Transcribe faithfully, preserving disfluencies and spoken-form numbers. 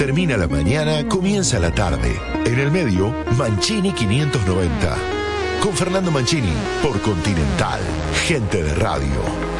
Termina la mañana, comienza la tarde. En el medio, Mancini quinientos noventa. Con Fernando Mancini, por Continental, gente de radio.